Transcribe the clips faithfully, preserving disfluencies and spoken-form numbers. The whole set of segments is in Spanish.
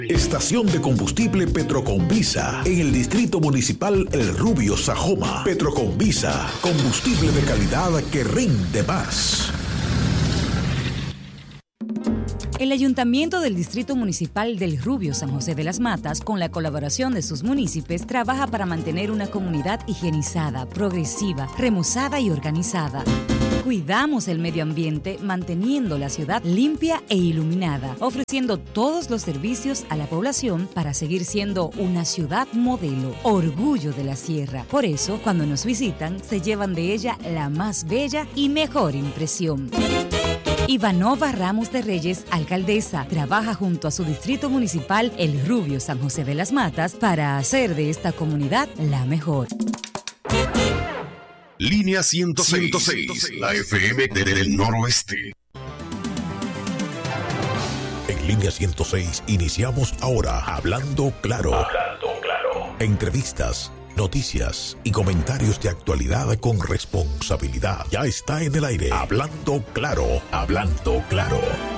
Estación de combustible Petroconvisa en el Distrito Municipal El Rubio, Sajoma. Petroconvisa, combustible de calidad que rinde más. El Ayuntamiento del Distrito Municipal del Rubio San José de las Matas, con la colaboración de sus municipios, trabaja para mantener una comunidad higienizada, progresiva, remozada y organizada. Cuidamos el medio ambiente manteniendo la ciudad limpia e iluminada, ofreciendo todos los servicios a la población para seguir siendo una ciudad modelo, orgullo de la sierra. Por eso, cuando nos visitan, se llevan de ella la más bella y mejor impresión. Ivanova Ramos de Reyes, alcaldesa, trabaja junto a su distrito municipal El Rubio San José de las Matas para hacer de esta comunidad la mejor. Línea ciento seis, la F M del noroeste. En Línea ciento seis iniciamos ahora Hablando Claro. Hablando Claro. Entrevistas, noticias y comentarios de actualidad con responsabilidad. Ya está en el aire. Hablando Claro. Hablando Claro.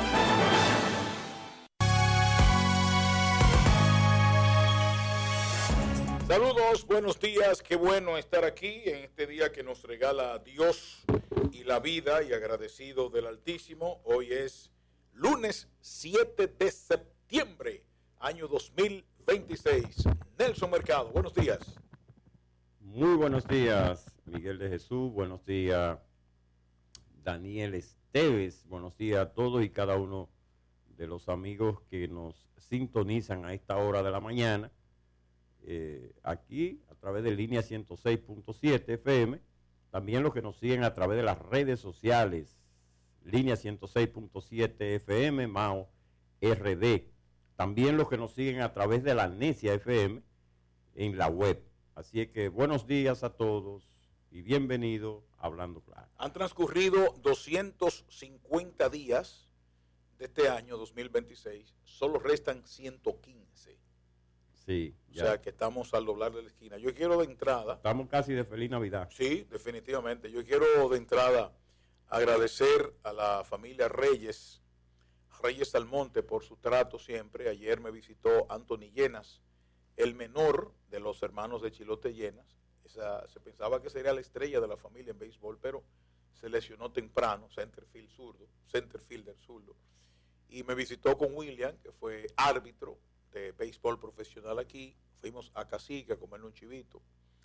Saludos, buenos días, qué bueno estar aquí en este día que nos regala Dios y la vida, y agradecido del Altísimo. Hoy es lunes siete de septiembre, año dos mil veintiséis. Nelson Mercado, buenos días. Muy buenos días, Miguel de Jesús, buenos días, Daniel Esteves, buenos días a todos y cada uno de los amigos que nos sintonizan a esta hora de la mañana. Eh, aquí a través de Línea ciento seis punto siete F M, también los que nos siguen a través de las redes sociales, Línea ciento seis punto siete F M, Mao R D, también los que nos siguen a través de la Necia F M en la web. Así es que buenos días a todos y bienvenido a Hablando Claro. Han transcurrido doscientos cincuenta días de este año dos mil veintiséis, solo restan ciento quince. Sí, o sea que estamos al doblar de la esquina. Yo quiero de entrada... Estamos casi de feliz Navidad. Sí, definitivamente. Yo quiero de entrada agradecer a la familia Reyes, Reyes Almonte, por su trato siempre. Ayer me visitó Anthony Llenas, el menor de los hermanos de Chilote Llenas. Esa, se pensaba que sería la estrella de la familia en béisbol, pero se lesionó temprano, centerfield zurdo, centerfielder zurdo. Y me visitó con William, que fue árbitro de béisbol profesional aquí. Fuimos a Cacique a comer un chivito.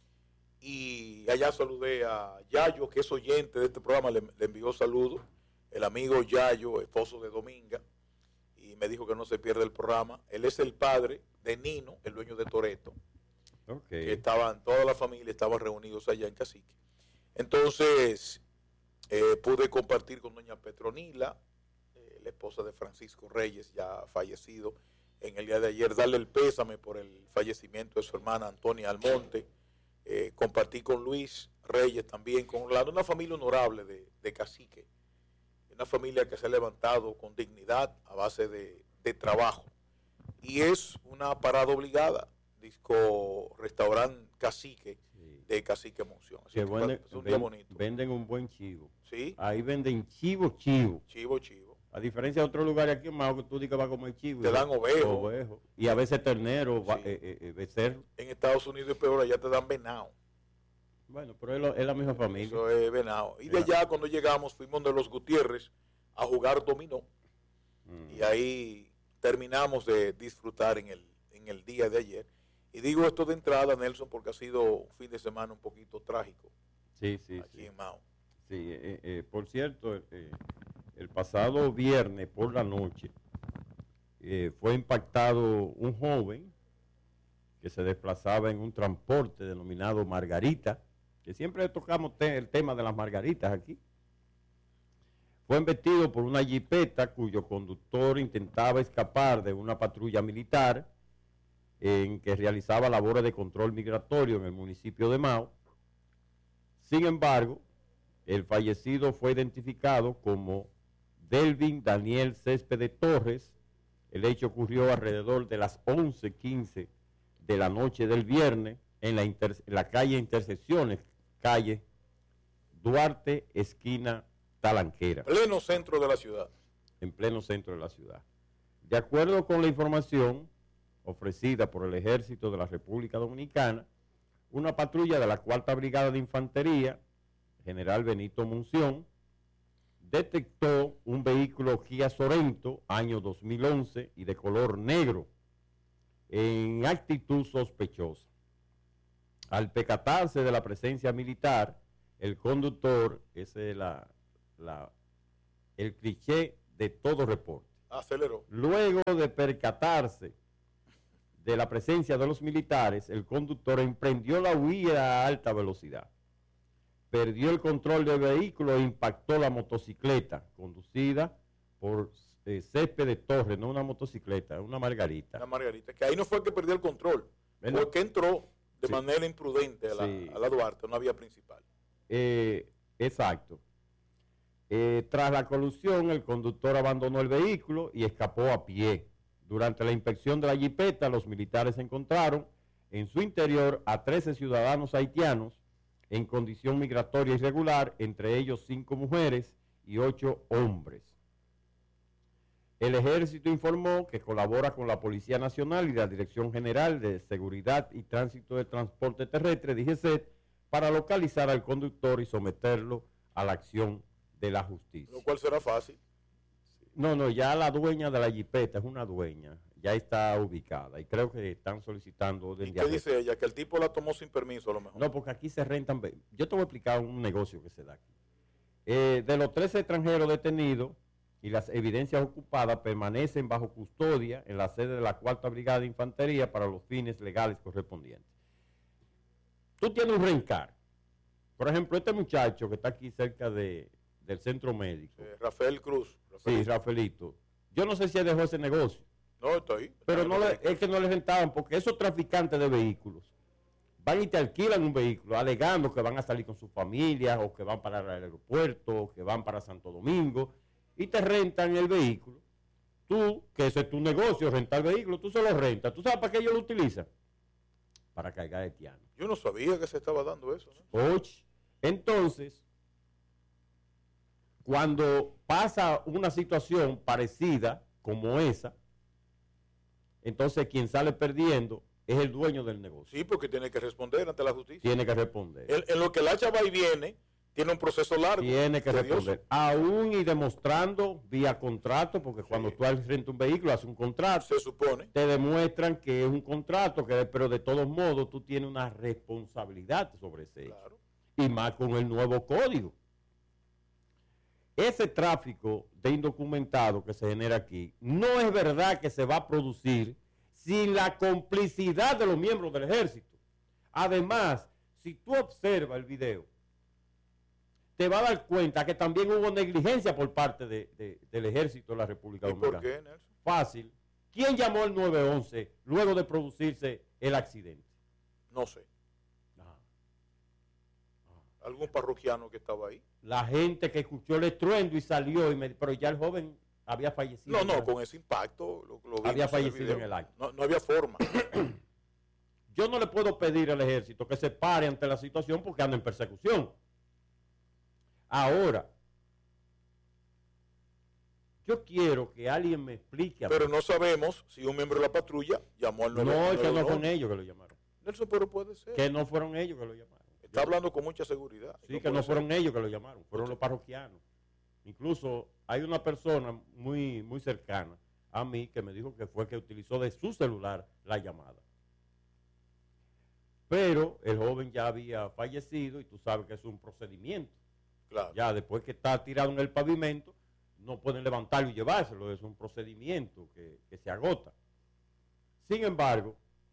Y allá saludé a Yayo, que es oyente de este programa, le, le envió saludos. El amigo Yayo, esposo de Dominga, y me dijo que no se pierde el programa. Él es el padre de Nino, el dueño de Toretto. Okay. Que estaban, toda la familia estaban reunidos allá en Cacique. Entonces, eh, pude compartir con doña Petronila, eh, la esposa de Francisco Reyes, ya fallecido, en el día de ayer, darle el pésame por el fallecimiento de su hermana Antonia Almonte. Eh, compartí con Luis Reyes también, con Orlando, una familia honorable de, de Cacique, una familia que se ha levantado con dignidad a base de, de trabajo. Y es una parada obligada, disco restaurante Cacique, sí, de Cacique Monción. Así que venden, es un ven, día bonito. Venden un buen chivo. ¿Sí? Ahí venden chivo, chivo. Chivo, chivo. A diferencia de otros lugares aquí, más que tú digas que vas a comer chivo. Te dan ovejo. ovejo. Y a veces ternero, sí. eh, eh, eh, becerro. En Estados Unidos es peor, allá te dan venado. Bueno, pero es, lo, es la misma familia. Eso es venado. Y de allá, cuando llegamos, fuimos de los Gutiérrez a jugar dominó. Mm. Y ahí terminamos de disfrutar en el, en el día de ayer. Y digo esto de entrada, Nelson, porque ha sido un fin de semana un poquito trágico. Sí, sí, aquí sí. en Mao. Sí, eh, eh, por cierto, eh, el pasado viernes por la noche eh, fue impactado un joven que se desplazaba en un transporte denominado Margarita, que siempre tocamos te el tema de las margaritas aquí. Fue embestido por una jipeta cuyo conductor intentaba escapar de una patrulla militar en que realizaba labores de control migratorio en el municipio de Mao. Sin embargo, el fallecido fue identificado como Delvin Daniel Céspedes Torres. El hecho ocurrió alrededor de las once quince de la noche del viernes en la, inter, en la calle Intersecciones, calle Duarte, esquina Talanquera. Pleno centro de la ciudad. En pleno centro de la ciudad. De acuerdo con la información, ofrecida por el Ejército de la República Dominicana, una patrulla de la Cuarta Brigada de Infantería, General Benito Munción, detectó un vehículo Kia Sorento, año dos mil once, y de color negro, en actitud sospechosa. Al percatarse de la presencia militar, el conductor, ese es la, la, el cliché de todo reporte, aceleró. Luego de percatarse de la presencia de los militares, el conductor emprendió la huida a alta velocidad. Perdió el control del vehículo e impactó la motocicleta conducida por eh, Céspedes Torres, no una motocicleta, una Margarita. Una Margarita, que ahí no fue que perdió el control, ¿verdad? fue que entró de Sí. manera imprudente a la, Sí. a la Duarte, una vía principal. Eh, exacto. Eh, tras la colusión, el conductor abandonó el vehículo y escapó a pie. Durante la inspección de la jipeta, los militares encontraron en su interior a trece ciudadanos haitianos en condición migratoria irregular, entre ellos cinco mujeres y ocho hombres. El Ejército informó que colabora con la Policía Nacional y la Dirección General de Seguridad y Tránsito de Transporte Terrestre, D G C E T, para localizar al conductor y someterlo a la acción de la justicia. Lo cual será fácil. No, no, ya la dueña de la jipeta es una dueña, ya está ubicada y creo que están solicitando orden ¿Y de qué arresto. dice ella? Que el tipo la tomó sin permiso a lo mejor. No, porque aquí se rentan. ve- Yo te voy a explicar un negocio que se da aquí. Eh, de los trece extranjeros detenidos y las evidencias ocupadas permanecen bajo custodia en la sede de la Cuarta Brigada de Infantería para los fines legales correspondientes. Tú tienes un rencar. Por ejemplo, este muchacho que está aquí cerca de, del centro médico. Eh, Rafael Cruz. Sí, Rafaelito. Rafaelito. Yo no sé si él dejó ese negocio. No, está ahí. Pero Está no ahí. le- es que no le rentaban, porque esos traficantes de vehículos van y te alquilan un vehículo alegando que van a salir con sus familias o que van para el aeropuerto o que van para Santo Domingo y te rentan el vehículo. Tú, que ese es tu negocio, rentar vehículos, tú se lo rentas. ¿Tú sabes para qué ellos lo utilizan? Para cargar haitianos. Yo no sabía que se estaba dando eso, ¿no? Och, entonces, cuando pasa una situación parecida como esa, entonces quien sale perdiendo es el dueño del negocio. Sí, porque tiene que responder ante la justicia. Tiene que responder. En, en lo que la hacha va y viene, tiene un proceso largo. Tiene que tedioso. responder. Aún y demostrando vía contrato, porque cuando Sí. tú rentas un vehículo, haces un contrato, Se supone. te demuestran que es un contrato, que, pero de todos modos tú tienes una responsabilidad sobre ese hecho. Claro. Y más con el nuevo código. Ese tráfico de indocumentados que se genera aquí, no es verdad que se va a producir sin la complicidad de los miembros del ejército. Además, si tú observas el video, te va a dar cuenta que también hubo negligencia por parte de- de- del ejército de la República ¿Y por Dominicana. qué, Nelson? Fácil. ¿Quién llamó al nueve once luego de producirse el accidente? No sé. Ah. Algún parroquiano que estaba ahí. La gente que escuchó el estruendo y salió, y me, pero ya el joven había fallecido. No, no, ya. con ese impacto lo, lo vimos Había en fallecido video. en el acto. No, no había forma. Yo no le puedo pedir al ejército que se pare ante la situación porque anda en persecución. Ahora, yo quiero que alguien me explique. a mí. Pero no sabemos si un miembro de la patrulla llamó al nueve no, es que no nueve uno. fueron ellos que lo llamaron. Nelson, pero puede ser. Que no fueron ellos que lo llamaron. Está hablando con mucha seguridad. Sí, No que no puede fueron ser. ellos que lo llamaron, fueron los parroquianos. Incluso hay una persona muy, muy cercana a mí que me dijo que fue que utilizó de su celular la llamada. Pero el joven ya había fallecido y tú sabes que es un procedimiento. Claro. Ya después que está tirado en el pavimento, no pueden levantarlo y llevárselo, es un procedimiento que, que se agota. Sin embargo,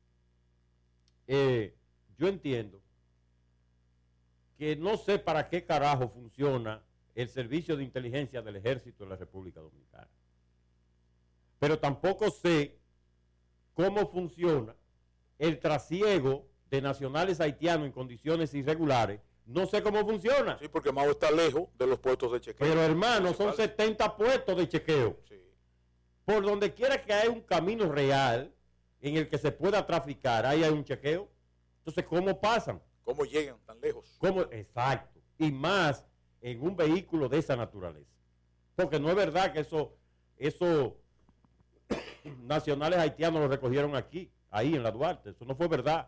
eh, yo entiendo que no sé para qué carajo funciona el servicio de inteligencia del ejército de la República Dominicana. Pero tampoco sé cómo funciona el trasiego de nacionales haitianos en condiciones irregulares. No sé cómo funciona. Sí, porque Mao está lejos de los puestos de chequeo. Pero hermano, son Principales. setenta puestos de chequeo. Sí. Por donde quiera que haya un camino real en el que se pueda traficar, ahí hay un chequeo. Entonces, ¿cómo pasan? ¿Cómo llegan tan lejos? ¿Cómo? Exacto. Y más en un vehículo de esa naturaleza. Porque no es verdad que eso, eso nacionales haitianos los recogieron aquí, ahí en la Duarte. Eso no fue verdad.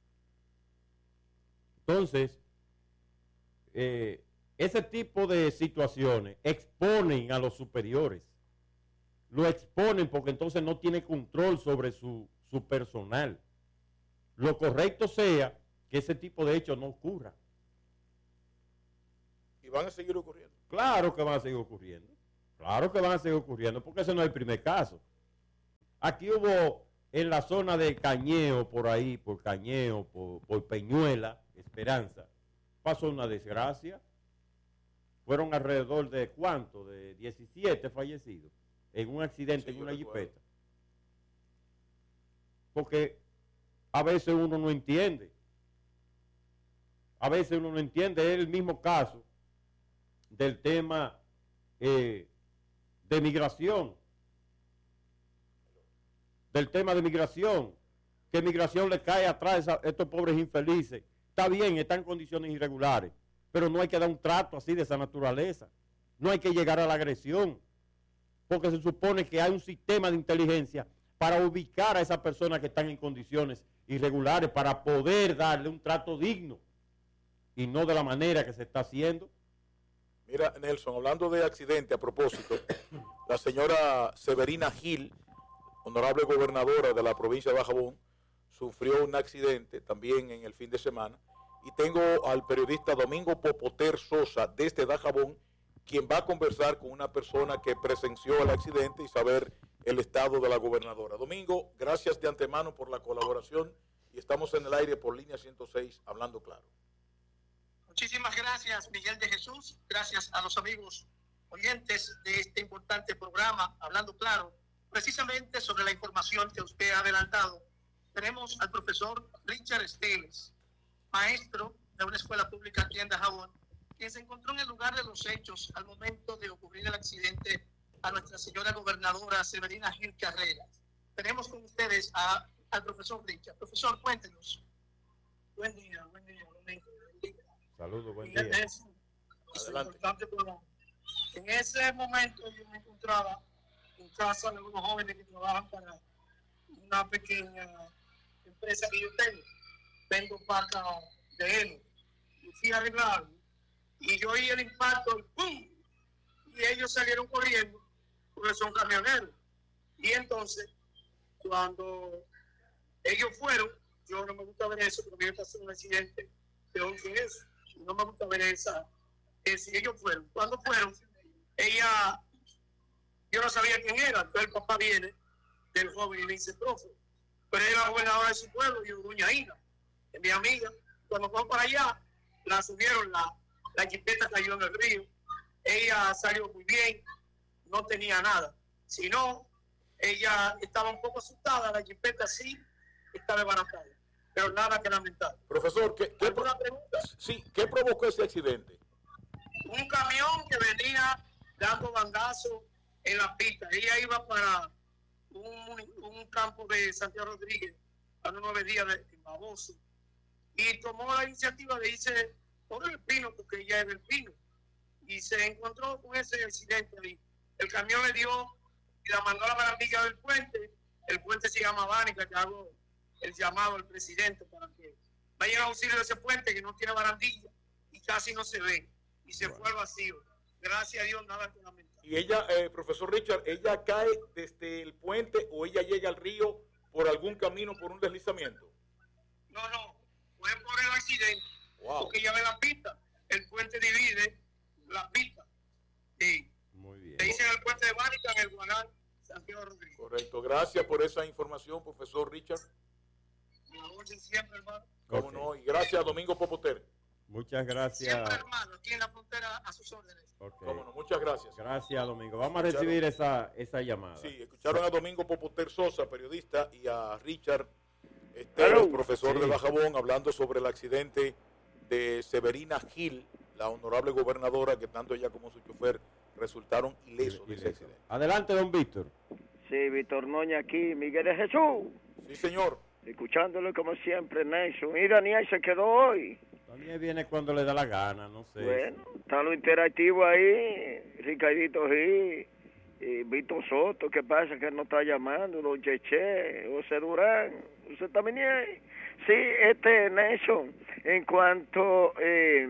Entonces, eh, ese tipo de situaciones exponen a los superiores. Lo exponen porque entonces no tiene control sobre su, su personal. Lo correcto sea que ese tipo de hechos no ocurra. Y van a seguir ocurriendo. Claro que van a seguir ocurriendo. Claro que van a seguir ocurriendo, porque ese no es el primer caso. Aquí hubo en la zona de Cañeo, por ahí, por Cañeo, por, por Peñuela, Esperanza, pasó una desgracia. Fueron alrededor de ¿cuánto? De diecisiete fallecidos en un accidente sí, en una jipeta. Porque a veces uno no entiende. A veces uno no entiende. Es el mismo caso del tema eh, de migración. Del tema de migración. Que migración le cae atrás a estos pobres infelices. Está bien, están en condiciones irregulares, pero no hay que dar un trato así de esa naturaleza. No hay que llegar a la agresión, porque se supone que hay un sistema de inteligencia para ubicar a esas personas que están en condiciones irregulares, para poder darle un trato digno, y no de la manera que se está haciendo. Mira, Nelson, hablando de accidente, a propósito, la señora Severina Gil, honorable gobernadora de la provincia de Dajabón, sufrió un accidente también en el fin de semana, y tengo al periodista Domingo Popoter Sosa desde Dajabón, quien va a conversar con una persona que presenció el accidente y saber el estado de la gobernadora. Domingo, gracias de antemano por la colaboración, y estamos en el aire por línea ciento seis, hablando claro. Muchísimas gracias, Miguel de Jesús. Gracias a los amigos oyentes de este importante programa, Hablando Claro, precisamente sobre la información que usted ha adelantado. Tenemos al profesor Richard Esteves, maestro de una escuela pública aquí en Dajabón, quien se encontró en el lugar de los hechos al momento de ocurrir el accidente a nuestra señora gobernadora Severina Gil Carreras. Tenemos con ustedes a, al profesor Richard. Profesor, cuéntenos. Buen día, buen día. Buen día. Saludos, buen día. Es, es importante programa. En ese momento yo me encontraba en casa de unos jóvenes que trabajan para una pequeña empresa que yo tengo. Vendo paca de heno. Y fui a arreglarlo. Y yo oí el impacto, el ¡pum! Y ellos salieron corriendo, porque son camioneros. Y entonces, cuando ellos fueron, yo no me gusta ver eso, porque me pasó un accidente peor que eso. No me gusta ver esa. Eh, si ellos fueron, cuando fueron, ella, yo no sabía quién era. Entonces el papá viene del joven y le dice, profe, pero ella era la gobernadora de su pueblo, y yo, doña Ina, es mi amiga. Cuando fue para allá, la subieron, la, la jipeta cayó en el río. Ella salió muy bien, no tenía nada. Si no, ella estaba un poco asustada, la jipeta sí estaba desbaratada, pero nada que lamentar. Profesor, ¿qué, qué, pro pregunta? Sí, ¿qué provocó ese accidente? Un camión que venía dando bandazo en la pista. Ella iba para un, un campo de Santiago Rodríguez a unos nueve días de, de Baboso, y tomó la iniciativa de irse por el Pino, porque ella es del Pino, y se encontró con ese accidente ahí. El camión le dio y la mandó a la barandilla del puente. El puente se llama Bánica, que hago el llamado al presidente para que vayan a auxilio de ese puente que no tiene barandilla y casi no se ve, y se bueno. fue al vacío. Gracias a Dios, nada que lamentar. Y ella, eh, profesor Richard, ¿ella cae desde el puente o ella llega al río por algún camino, por un deslizamiento? No, no, fue por el accidente. Wow. Porque ya ve la pista, el puente divide la pista. Sí. Muy bien. Se dice en el puente de Bánica, en el Guanal, Santiago Rodríguez. Correcto, gracias por esa información, profesor Richard. La orden siempre, hermano. Cómo okay. no, y gracias a Domingo Popoter. Muchas gracias. Siempre, hermano, aquí en la frontera a sus órdenes. Okay. Cómo no, muchas gracias. Gracias, Domingo. Vamos a recibir esa, esa llamada. Sí, escucharon a Domingo Popoter Sosa, periodista, y a Richard Esteves, profesor sí. de Dajabón, hablando sobre el accidente de Severina Gil, la honorable gobernadora, que tanto ella como su chofer resultaron ilesos de ese accidente. Adelante, don Víctor. Sí, Víctor Noña aquí, Miguel de Jesús. Sí, señor. Escuchándolo como siempre, Nelson. Y Daniel se quedó hoy. Daniel viene cuando le da la gana, no sé. Bueno, está lo interactivo ahí, Ricardito Gil eh, Víctor Soto, ¿qué pasa? Que no está llamando, don Cheche, José Durán, usted también ahí. Sí, este Nelson, en cuanto, eh,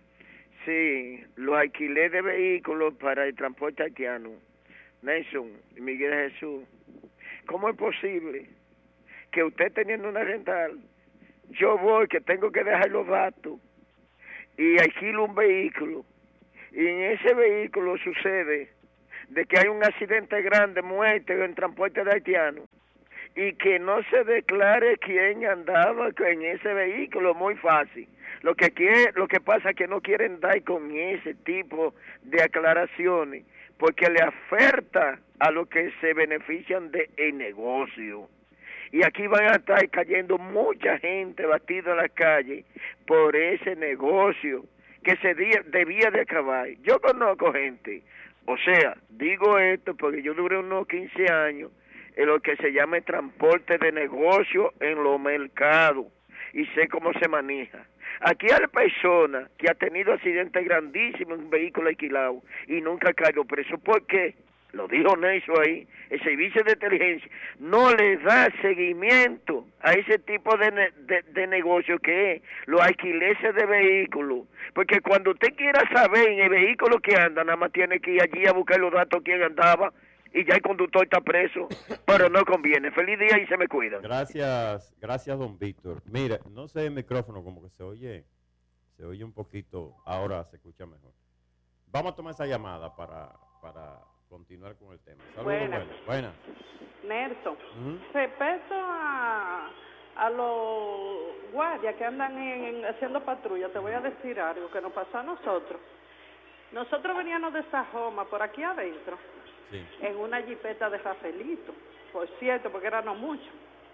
sí, los alquileres de vehículos para el transporte haitiano, Nelson y Miguel de Jesús, ¿cómo es posible que usted teniendo una rental, yo voy que tengo que dejar los datos y alquilo un vehículo, y en ese vehículo sucede de que hay un accidente grande, muerte en transporte de haitianos, y que no se declare quién andaba en ese vehículo? Muy fácil. Lo que quiere, lo que pasa es que no quieren dar con ese tipo de aclaraciones, porque le afecta a los que se benefician del negocio. Y aquí van a estar cayendo mucha gente batida en la calle por ese negocio que se debía de acabar. Yo conozco gente, o sea, digo esto porque yo duré unos quince años en lo que se llama el transporte de negocio en los mercados y sé cómo se maneja. Aquí hay personas que ha tenido accidentes grandísimos en un vehículo alquilado y nunca cayó preso. ¿Por qué? Lo dijo Nelson ahí, el servicio de inteligencia no le da seguimiento a ese tipo de, ne de, de negocio que es los alquileres de vehículos, porque cuando usted quiera saber en el vehículo que anda, nada más tiene que ir allí a buscar los datos quién andaba y ya el conductor está preso, pero no conviene. Feliz día y se me cuidan. Gracias, gracias don Víctor. Mira, no sé el micrófono como que se oye, se oye un poquito, ahora se escucha mejor. Vamos a tomar esa llamada para, para continuar con el tema. Saludos, buenas. Buenas. Nelson, Uh-huh. respecto a, a los guardias que andan en, en, haciendo patrulla, te voy a decir algo que nos pasó a nosotros. Nosotros veníamos de Sajoma, por aquí adentro, sí, en una jipeta de Rafaelito, por cierto, porque éramos muchos.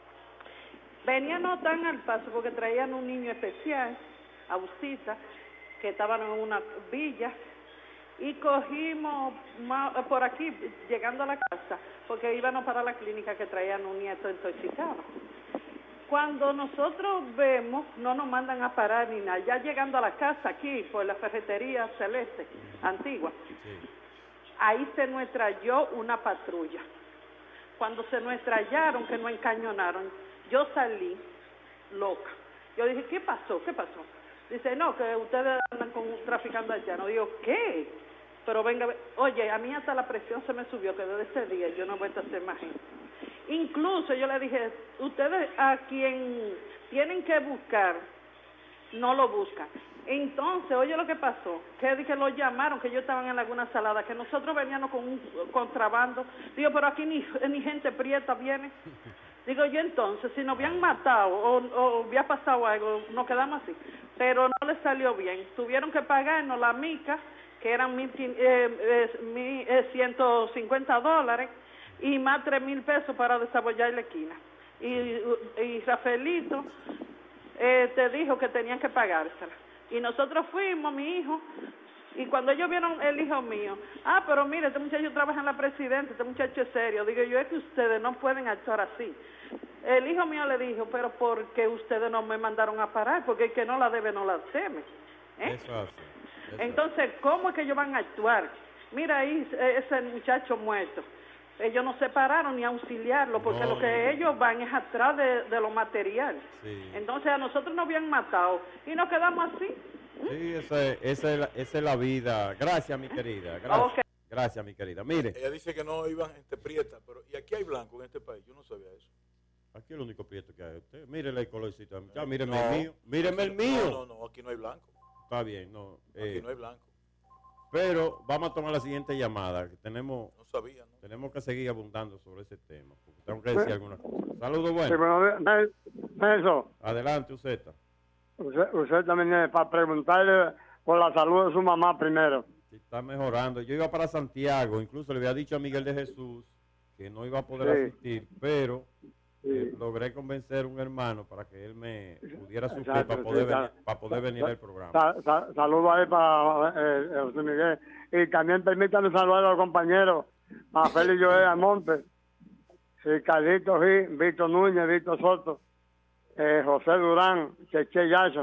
Veníamos tan al paso porque traían un niño especial, autista, que estaban en una villa, y cogimos más, por aquí, llegando a la casa, porque íbamos para la clínica que traían un nieto intoxicado. Cuando nosotros vemos, no nos mandan a parar ni nada. Ya llegando a la casa aquí, por la ferretería Celeste, antigua, sí, ahí se nos estrelló una patrulla. Cuando se nos estrellaron, que nos encañonaron, yo salí loca. Yo dije, ¿qué pasó? ¿Qué pasó? Dice, no, que ustedes andan con un traficando haitiano. Digo, ¿qué? Pero venga, oye, a mí hasta la presión se me subió, que desde ese día yo no he vuelto a hacer más gente. Incluso yo le dije, ustedes a quien tienen que buscar, no lo buscan. Entonces, oye lo que pasó, que, que lo llamaron, que ellos estaban en Laguna Salada, que nosotros veníamos con un contrabando. Digo, pero aquí ni, ni gente prieta viene. Digo yo, entonces, si nos habían matado o, o había pasado algo, nos quedamos así. Pero no les salió bien. Tuvieron que pagarnos la mica, que eran mil, eh, eh, mil, eh, ciento cincuenta dólares, y más tres mil pesos para desarrollar la esquina. Y, y Rafaelito eh, te dijo que tenían que pagársela. Y nosotros fuimos, mi hijo, y cuando ellos vieron el hijo mío, ah, pero mire, este muchacho trabaja en la presidencia, este muchacho es serio. Digo yo, es que ustedes no pueden actuar así. El hijo mío le dijo, pero ¿por qué ustedes no me mandaron a parar? Porque el que no la debe no la teme. ¿Eh? Eso hace. Eso. Entonces, ¿cómo es que ellos van a actuar? Mira ahí ese muchacho muerto. Ellos no se pararon ni a auxiliarlo, porque no, lo que no. ellos van es atrás de, de lo material. Sí. Entonces a nosotros nos habían matado y nos quedamos así. Sí, esa es, esa es, la, esa es la vida. Gracias, mi querida. Gracias, okay. Gracias, mi querida. Mire. Ella dice que no iban gente prieta, pero ¿y aquí hay blanco en este país? Yo no sabía eso. Aquí es el único prieto que hay. Usted, mírele el colorcito. Ya, míreme no, el mío. Míreme el mío. No, no, no, aquí no hay blanco. Está bien, no. Eh, aquí no hay blanco. Pero vamos a tomar la siguiente llamada. Que tenemos, no sabía, ¿no? Tenemos que seguir abundando sobre ese tema. Porque tengo que decir algunas cosas. Saludos, buenos. Sí, bueno, Nelson. Adelante, usted. Usted, usted también es para preguntarle por la salud de su mamá primero. Sí, está mejorando. Yo iba para Santiago. Incluso le había dicho a Miguel de Jesús que no iba a poder sí. asistir. Pero sí. eh, logré convencer a un hermano para que él me pudiera suplir para, poder sí, venir, para poder venir al programa. Sa, sa, saludos ahí para eh, José Miguel. Y también permítanme saludar a los compañeros, a Félix Joel Almonte, sí, Carlito Gil, Víctor Núñez, Víctor Soto, eh, José Durán, Cheche Yacho.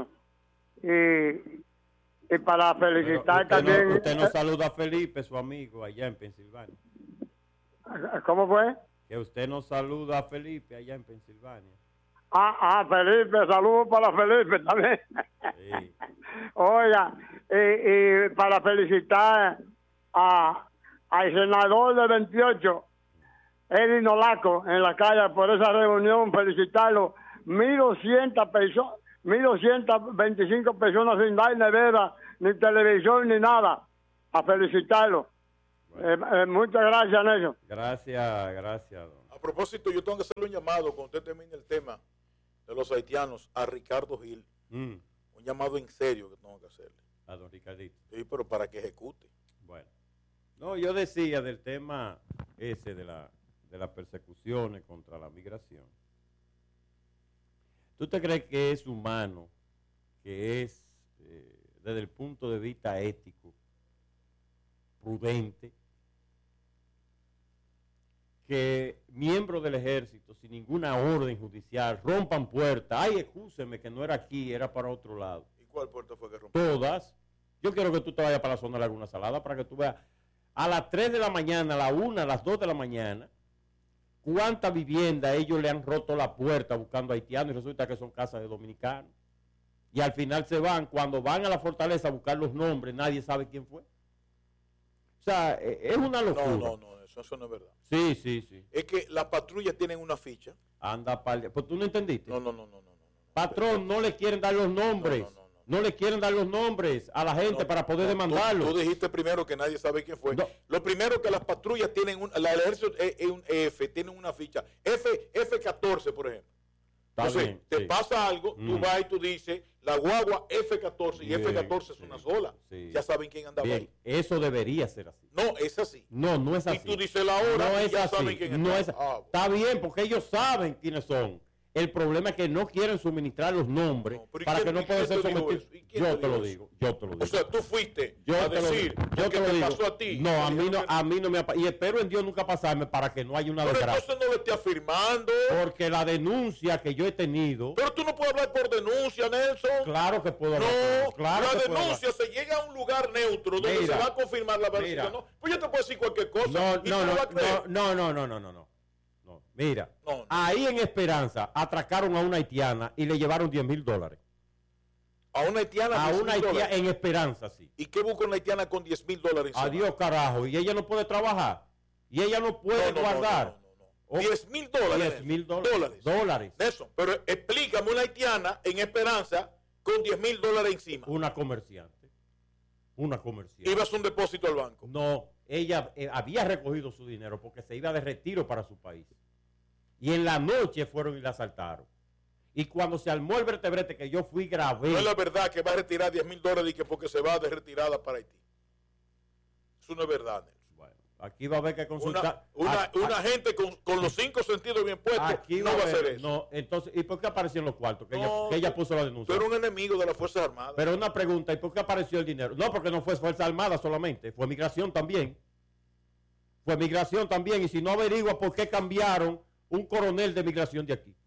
Y, y para felicitar usted también... No, usted no saluda a Felipe, su amigo, allá en Pensilvania. ¿Cómo fue? Que usted nos saluda a Felipe allá en Pensilvania. Ah, ah, Felipe, saludos para Felipe también. Sí. Oiga, y, y para felicitar a, al senador de veintiocho, Eddie Nolaco, en la calle por esa reunión, felicitarlo. mil doscientas personas, mil doscientas veinticinco personas sin dar nevera, ni televisión, ni nada. A felicitarlo. Bueno. Eh, eh, muchas gracias, Nelson. Gracias, gracias. Don. A propósito, yo tengo que hacerle un llamado cuando usted termine el tema de los haitianos a Ricardo Gil. Mm. Un llamado en serio que tengo que hacerle. A don Ricardito. Sí, pero para que ejecute. Bueno. No, yo decía del tema ese de, la, de las persecuciones contra la migración. ¿Tú te crees que es humano, que es eh, desde el punto de vista ético, prudente, que miembros del ejército sin ninguna orden judicial rompan puertas? Ay, excúseme que no era aquí, era para otro lado. ¿Y cuál puerta fue que rompió? Todas. Yo quiero que tú te vayas para la zona de Laguna Salada para que tú veas a las tres de la mañana, a la una, a las dos de la mañana, cuántas viviendas ellos le han roto la puerta buscando haitianos y resulta que son casas de dominicanos. Y al final se van, cuando van a la fortaleza a buscar los nombres, nadie sabe quién fue. O sea, es una locura. No, no, no, eso, eso no es verdad. Sí, sí, sí. Es que las patrullas tienen una ficha. Anda, par... pues tú no entendiste. No, no, no, no, no. no, no. Patrón, no le quieren dar los nombres. No, no, no, no. No le quieren dar los nombres a la gente no, para poder no, demandarlos. Tú, tú dijiste primero que nadie sabe quién fue. No. Lo primero que las patrullas tienen, un, la, el ejército es, es un F, tienen una ficha. F, F catorce, por ejemplo. Está Entonces, bien, te sí. pasa algo, mm. tú vas y tú dices, la guagua F catorce, y bien, F catorce es sí, una sola. Sí. Ya saben quién andaba bien, ahí. Eso debería ser así. No, es así. No, no es así. Y tú dices la hora no y es ya así. saben quién no está. Es, ah, está bien, porque ellos saben quiénes son. El problema es que no quieren suministrar los nombres no, para quién, que no puedan ser sometidos. Yo te lo digo, yo te lo digo. O sea, tú fuiste yo a te decir lo, yo lo que te, te digo. pasó a ti. No, a mí no, a mí no me ha pasado. Y espero en Dios nunca pasarme para que no haya una Pero desgracia. entonces no le esté afirmando. Porque la denuncia que yo he tenido. Pero tú no puedes hablar por denuncia, Nelson. Claro que puedo hablar. No, claro la que denuncia se llega a un lugar neutro donde mira, se va a confirmar la verdad. ¿No? Pues yo te puedo decir cualquier cosa. No, y no, tú no, vas a creer. no, no, no, no, no, no. No, mira, no, no. ahí en Esperanza atracaron a una haitiana y le llevaron diez mil dólares. A una haitiana. A una haitiana en Esperanza, sí. ¿Y qué busca una haitiana con diez mil dólares? Adiós, carajo. Y ella no puede trabajar. Y ella no puede no, no, guardar. No, no, no, no. diez mil dólares. diez mil dólares. Dólares. Eso. Pero explícame una haitiana en Esperanza con diez mil dólares encima. Una comerciante. Una comerciante. ¿Ibas a un depósito al banco? No. Ella eh, había recogido su dinero porque se iba de retiro para su país. Y en la noche fueron y la asaltaron. Y cuando se armó el vertebrete que yo fui grabé. No es la verdad que va a retirar diez mil dólares y que porque se va de retirada para Haití. Eso no es verdad, Nelson. Bueno, aquí va a haber que consultar. Una, una, aquí, una gente con, con los cinco sentidos bien puestos aquí no va a hacer eso. No, entonces, ¿y por qué apareció en los cuartos? Que, no, ella, que ella puso la denuncia. Tú eres un enemigo de las Fuerzas Armadas. Pero una pregunta, ¿y por qué apareció el dinero? No, porque no fue Fuerza Armada solamente, fue migración también. Fue migración también, y si no averigua por qué cambiaron un coronel de migración de aquí.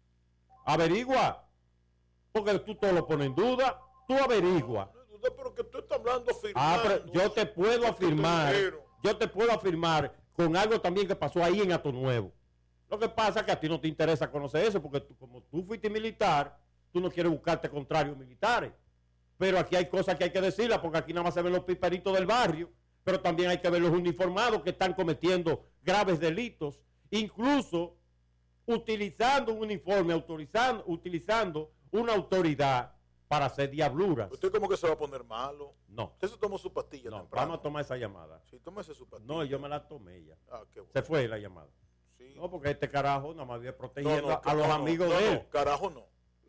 Averigua, porque tú todo lo pones en duda, tú averigua. No, no, no, pero que tú estás hablando afirmando. Ah, pero yo te puedo afirmar, yo te puedo afirmar con algo también que pasó ahí en Ato Nuevo. Lo que pasa es que a ti no te interesa conocer eso, porque tú, como tú fuiste militar, tú no quieres buscarte contrarios militares. Pero aquí hay cosas que hay que decirlas, porque aquí nada más se ven los piperitos del barrio, pero también hay que ver los uniformados que están cometiendo graves delitos, incluso utilizando un uniforme, autorizando, utilizando una autoridad para hacer diabluras. ¿Usted como que se va a poner malo? No. ¿Usted se tomó su pastilla no, temprano? Vamos a tomar esa llamada. Sí, tómese su pastilla. No, yo me la tomé ya. Ah, qué bueno. Se fue la llamada. Sí. No, porque este carajo nada más vive protegiendo no, no, a los no, amigos no, de él. No, carajo no.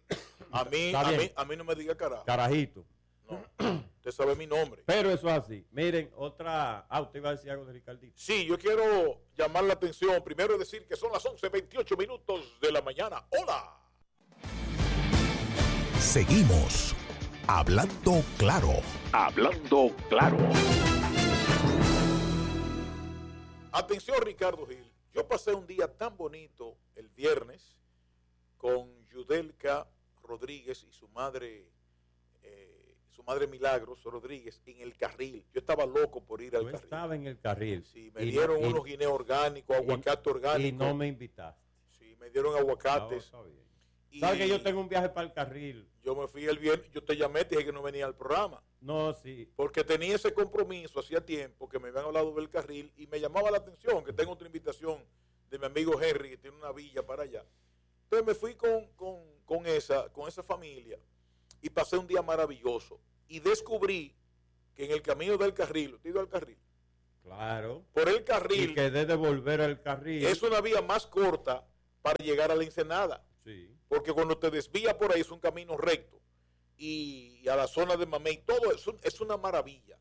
A mí, a mí, a mí no me diga carajo. Carajito. No, usted sabe mi nombre. Pero eso es así. Miren, otra... Ah, usted iba a decir algo de Ricardito. Sí, yo quiero llamar la atención. Primero decir que son las once veintiocho minutos de la mañana. ¡Hola! Seguimos hablando claro. Hablando claro. Atención, Ricardo Gil. Yo pasé un día tan bonito el viernes con Yudelka Rodríguez y su madre... su madre Milagros Rodríguez, en el carril. Yo estaba loco por ir al Yo carril. estaba en el carril. Sí, me dieron no, unos guineos orgánicos, aguacate orgánico. Y no me invitaste. Sí, me dieron aguacates. No, está bien. ¿Sabes que yo tengo un viaje para el carril? Yo me fui el viernes, yo te llamé, te dije que no venía al programa. No, sí. Porque tenía ese compromiso hacía tiempo que me habían hablado del carril y me llamaba la atención que tengo otra invitación de mi amigo Henry que tiene una villa para allá. Entonces me fui con, con, con, esa, con esa familia y pasé un día maravilloso. Y descubrí que en el camino del carril, ¿te he ido al carril? Claro. Por el carril. Y que debe volver al carril. Es una vía más corta para llegar a la Ensenada. Sí. Porque cuando te desvía por ahí es un camino recto. Y, y a la zona de Mamey, todo eso es una maravilla.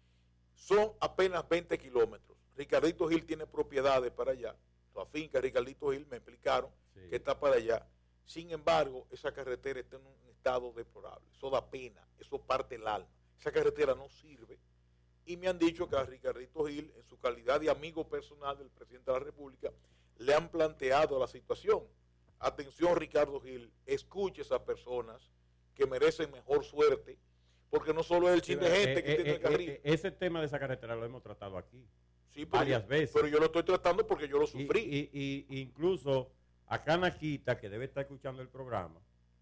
Son apenas veinte kilómetros. Ricardito Gil tiene propiedades para allá. La finca Ricardito Gil me explicaron sí. que está para allá. Sin embargo, esa carretera está en un estado deplorable. Eso da pena, eso parte el alma. Esa carretera no sirve. Y me han dicho que a Ricardito Gil, en su calidad de amigo personal del presidente de la República, le han planteado la situación. Atención, Ricardo Gil, escuche a esas personas que merecen mejor suerte, porque no solo es el chin de gente eh, que eh, tiene eh, el carril. Eh, ese tema de esa carretera lo hemos tratado aquí sí, varias yo, veces. Pero yo lo estoy tratando porque yo lo sufrí. Y, y, y incluso a Canaquita, que debe estar escuchando el programa,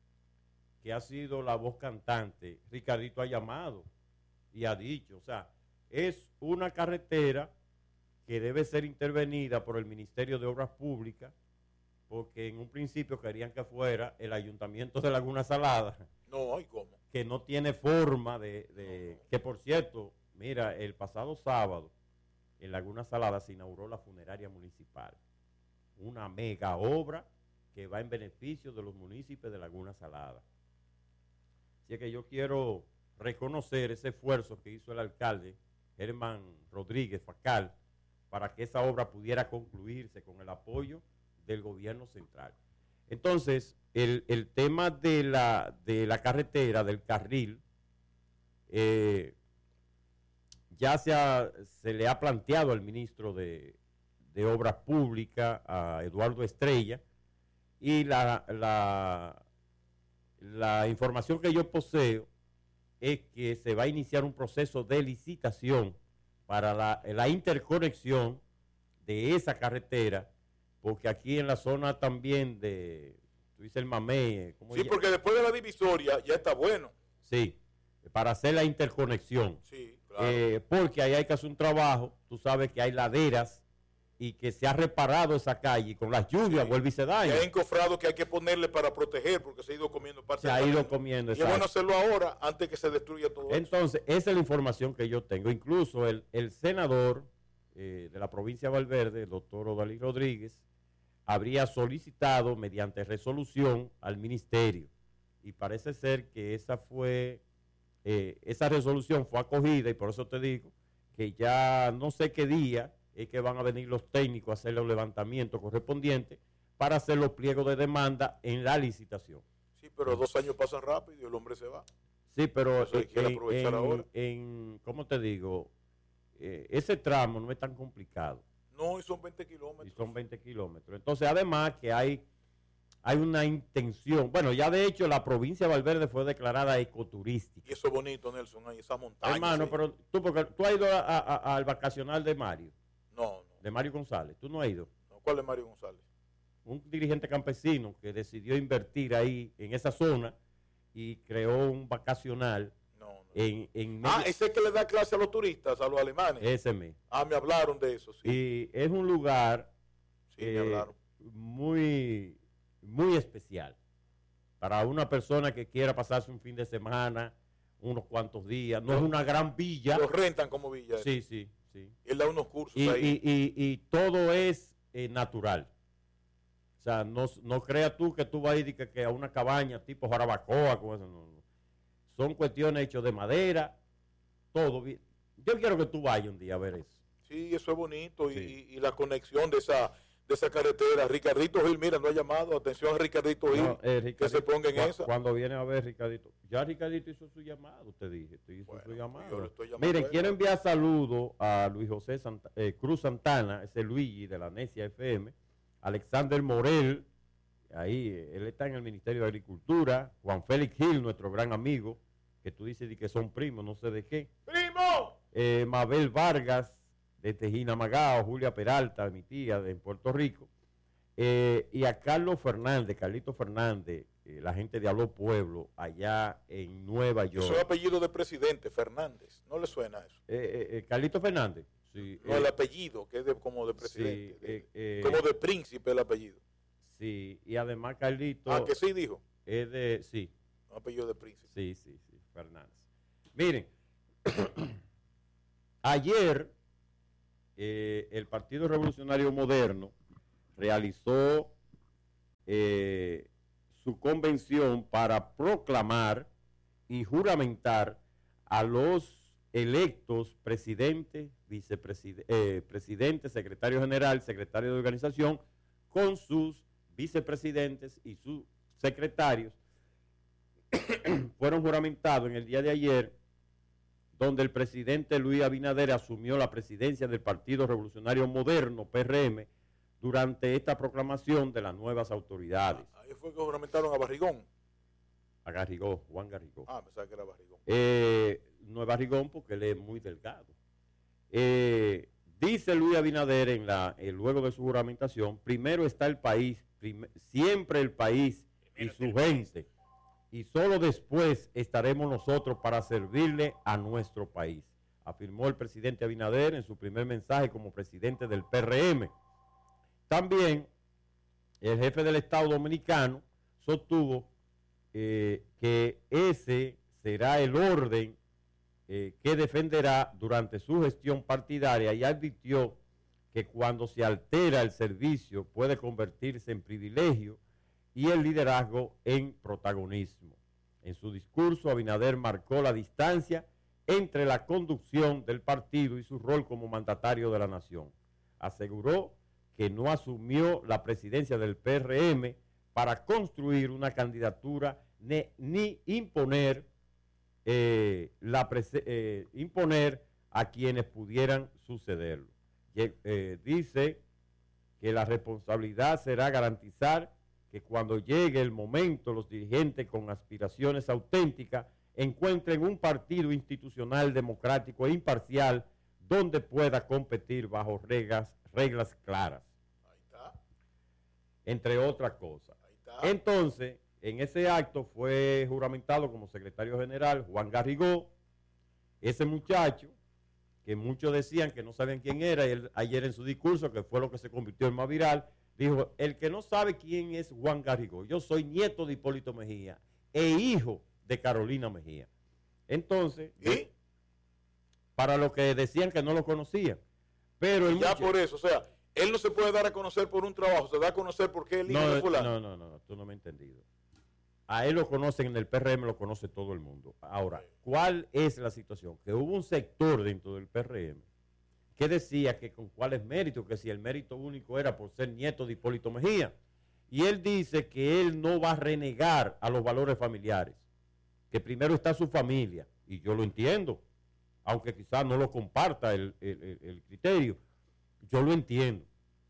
que ha sido la voz cantante, Ricardito ha llamado y ha dicho, o sea, es una carretera que debe ser intervenida por el Ministerio de Obras Públicas, porque en un principio querían que fuera el Ayuntamiento de Laguna Salada. No, ¿y cómo? Que no tiene forma de... de no. Que por cierto, mira, el pasado sábado en Laguna Salada se inauguró la funeraria municipal. Una mega obra que va en beneficio de los municipios de Laguna Salada. Así que yo quiero reconocer ese esfuerzo que hizo el alcalde, Germán Rodríguez Facal, para que esa obra pudiera concluirse con el apoyo del gobierno central. Entonces, el, el tema de la, de la carretera, del carril, eh, ya se, ha, se le ha planteado al ministro de, de Obras Públicas, a Eduardo Estrella, y la, la, la información que yo poseo es que se va a iniciar un proceso de licitación para la, la interconexión de esa carretera, porque aquí en la zona también de, tú dices el Mamey. ¿cómo sí, porque después de la divisoria ya está bueno. Sí, para hacer la interconexión. Sí, claro. Eh, porque ahí hay que hacer un trabajo, tú sabes que hay laderas y que se ha reparado esa calle, con las lluvias sí. vuelve y se daña. Y hay encofrado que hay que ponerle para proteger, porque se ha ido comiendo parte Se ha ido comiendo, y es bueno hacerlo ahora, antes que se destruya todo. Entonces, eso. esa es la información que yo tengo. Incluso el, el senador eh, de la provincia de Valverde, el doctor Odalí Rodríguez, habría solicitado mediante resolución al ministerio. Y parece ser que esa fue, eh, esa resolución fue acogida, y por eso te digo que ya no sé qué día es que van a venir los técnicos a hacer los levantamientos correspondientes para hacer los pliegos de demanda en la licitación. Sí, pero dos años pasan rápido y el hombre se va. Sí, pero en, quiere aprovechar en, ahora. en, ¿cómo te digo? Eh, ese tramo no es tan complicado. No, y son veinte kilómetros. Y son veinte kilómetros. Entonces, además que hay, hay una intención. Bueno, ya de hecho la provincia de Valverde fue declarada ecoturística. Y eso es bonito, Nelson, ahí esa montaña. Hermano, sí. pero tú, porque tú has ido a, a, a, al vacacional de Mario. No, no. De Mario González. ¿Tú no has ido? No, ¿cuál es Mario González? Un dirigente campesino que decidió invertir ahí, en esa zona, y creó un vacacional. No, no. En, en ah, ese es que le da clase a los turistas, a los alemanes. Ese me. Ah, me hablaron de eso, sí. Y es un lugar sí, eh, me hablaron. muy, muy especial para una persona que quiera pasarse un fin de semana, unos cuantos días. No, no es una gran villa. Los rentan como villa. Sí, eso. sí, sí. Él da unos cursos y, ahí. Y, y, y todo es eh, natural. O sea, no, no creas tú que tú vas a ir que, que a una cabaña tipo Jarabacoa, con eso, no, no. Son cuestiones hechas de madera, todo bien. Yo quiero que tú vayas un día a ver eso. Sí, eso es bonito. Sí. Y, y la conexión de esa de esa carretera. Ricardito Gil, mira, no ha llamado. Atención a Ricardito Gil, no, eh, Ricardito, que se ponga en cu esa. Cuando viene a ver Ricardito. Ya Ricardito hizo su llamado, te dije. Te hizo bueno, su llamado. yo lo estoy llamando. Miren, quiero enviar saludos a Luis José Santa, eh, Cruz Santana, ese Luigi de la Necia F M. Alexander Morel, ahí, él está en el Ministerio de Agricultura. Juan Félix Gil, nuestro gran amigo. que tú dices que son primos, no sé de qué. ¡Primo! Eh, Mabel Vargas, de Tejina Magao, Julia Peralta, mi tía, de Puerto Rico. Eh, y a Carlos Fernández, Carlito Fernández, eh, la gente de Aló Pueblo, allá en Nueva York. Eso es apellido de presidente, Fernández. ¿No le suena eso? Eh, eh, eh, Carlito Fernández. Sí, no, eh, el apellido, que es de, como de presidente. Sí, de, eh, eh, como de príncipe el apellido. Sí, y además Carlito. Ah, que sí dijo. Es de, sí. Un apellido de príncipe. Sí, sí, sí, Fernández. Miren, ayer eh, el Partido Revolucionario Moderno realizó eh, su convención para proclamar y juramentar a los electos presidentes, vicepresidentes, eh, presidente, secretario general, secretario de organización, con sus vicepresidentes y sus secretarios, fueron juramentados en el día de ayer, donde el presidente Luis Abinader asumió la presidencia del Partido Revolucionario Moderno, P R M, durante esta proclamación de las nuevas autoridades. Ah, ahí fue que juramentaron a Barrigón. A Garrigó, Juan Garrigó. Ah, pensaba que era Barrigón. Eh, no es Barrigón porque él es muy delgado. Eh, dice Luis Abinader en la, eh, luego de su juramentación, primero está el país, prim siempre el país y su gente, y solo después estaremos nosotros para servirle a nuestro país, afirmó el presidente Abinader en su primer mensaje como presidente del P R M. También el jefe del Estado Dominicano sostuvo eh, que ese será el orden eh, que defenderá durante su gestión partidaria y advirtió que cuando se altera el servicio puede convertirse en privilegio y el liderazgo en protagonismo. En su discurso, Abinader marcó la distancia entre la conducción del partido y su rol como mandatario de la nación. Aseguró que no asumió la presidencia del P R M para construir una candidatura ni, ni imponer, eh, la eh, imponer a quienes pudieran sucederlo. Y, eh, dice que la responsabilidad será garantizar que cuando llegue el momento los dirigentes con aspiraciones auténticas encuentren un partido institucional democrático e imparcial donde pueda competir bajo reglas, reglas claras. Ahí está. Entre otras cosas. Ahí está. Entonces, en ese acto fue juramentado como secretario general Juan Garrigó, ese muchacho que muchos decían que no sabían quién era, y él, ayer en su discurso, que fue lo que se convirtió en más viral, dijo, el que no sabe quién es Juan Garrigó, yo soy nieto de Hipólito Mejía e hijo de Carolina Mejía. Entonces, ¿y? Para los que decían que no lo conocían. Pero el ya muchacho, por eso, o sea, él no se puede dar a conocer por un trabajo, se da a conocer porque él hijo no, de fulano. no, no, no, tú no me has entendido. A él lo conocen, en el P R M lo conoce todo el mundo. Ahora, ¿cuál es la situación? Que hubo un sector dentro del P R M que decía que con cuáles méritos, que si el mérito único era por ser nieto de Hipólito Mejía. Y él dice que él no va a renegar a los valores familiares, que primero está su familia, y yo lo entiendo, aunque quizás no lo comparta el, el, el, el criterio, yo lo entiendo.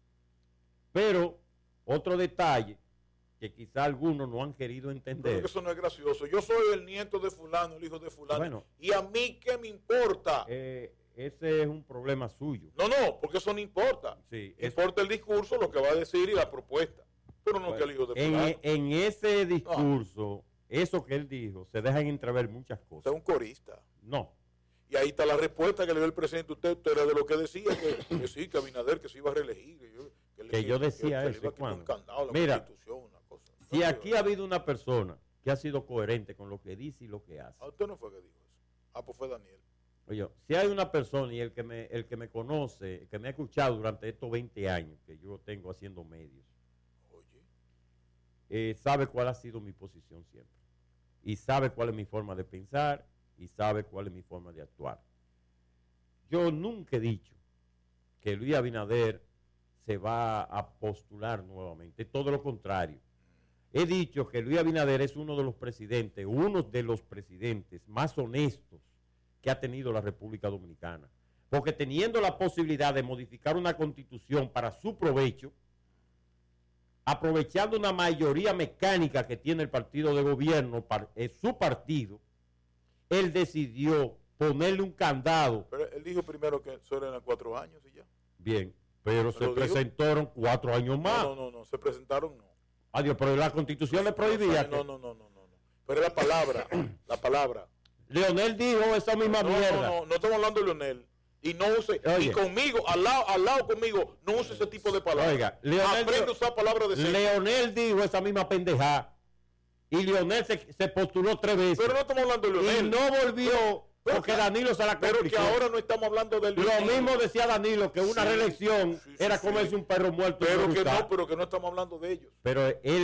Pero otro detalle que quizá algunos no han querido entender. Pero que eso no es gracioso. Yo soy el nieto de fulano, el hijo de fulano. Bueno, ¿y a mí qué me importa? Eh, ese es un problema suyo. No, no, porque eso no importa. Sí, importa eso, el discurso, lo que va a decir y la propuesta. Pero no, bueno, que el hijo de fulano. En, en ese discurso, no. Eso que él dijo, se dejan entrever muchas cosas. Usted es un corista. No. Y ahí está la respuesta que le dio el presidente. Usted, usted era de lo que decía, que, que sí, que Abinader, que se iba a reelegir. Que yo, que que le, yo decía que, eso. Que le iba a un candado, la Mira, una cosa. si no, aquí ha habido una persona que ha sido coherente con lo que dice y lo que hace. ¿A usted no fue que dijo eso? Ah, pues fue Daniel. Oye, si hay una persona y el que me el que me conoce, el que me ha escuchado durante estos veinte años que yo tengo haciendo medios, oye, eh, sabe cuál ha sido mi posición siempre. Y sabe cuál es mi forma de pensar y sabe cuál es mi forma de actuar. Yo nunca he dicho que Luis Abinader se va a postular nuevamente, todo lo contrario. He dicho que Luis Abinader es uno de los presidentes, uno de los presidentes más honestos que ha tenido la República Dominicana. Porque teniendo la posibilidad de modificar una constitución para su provecho, aprovechando una mayoría mecánica que tiene el partido de gobierno, es su partido, él decidió ponerle un candado. Pero él dijo primero que solo eran cuatro años y ya. Bien, pero se ¿Lo dijo? presentaron cuatro años más. No, no, no, no, se presentaron no. Adiós, pero la constitución le prohibía. No, no, no, no, no, no. Pero la palabra, la palabra. Leonel dijo esa misma no, mierda. No, no, no estamos hablando de Leonel. Y no use, Oye. y conmigo, al lado, al lado conmigo, no use ese tipo de palabras. Oiga, Leonel aprende dijo, a usar palabras de serio. Leonel dijo esa misma pendejada. Y Leonel se, se postuló tres veces. Pero no estamos hablando de Leonel. Y no volvió pero, porque Danilo se la complicó. Pero que ahora no estamos hablando de Leonel. Lo mismo decía Danilo, que una sí, reelección sí, sí, era sí, comerse sí. un perro muerto. Pero que no, pero que no estamos hablando de ellos. Pero él